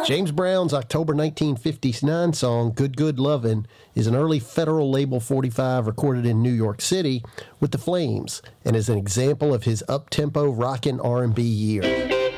James Brown's October 1959 song, Good Good Lovin', is an early Federal Label 45 recorded in New York City with the Flames and is an example of his up-tempo rockin' R&B year.